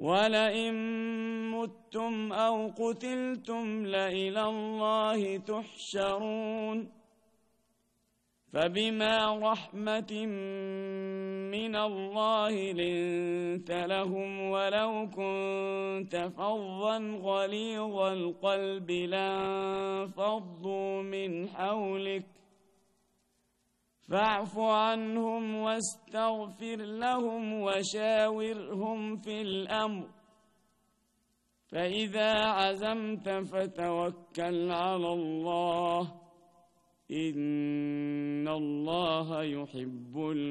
ولئن متم أو قتلتم لإلى الله تحشرون فبما رحمة من الله لنت لهم ولو كنت فظا غليظ القلب لانفضوا من حولك فاعف عنهم واستغفر لهم وشاورهم في الأمر فإذا عزمت فتوكل على الله إن الله يحب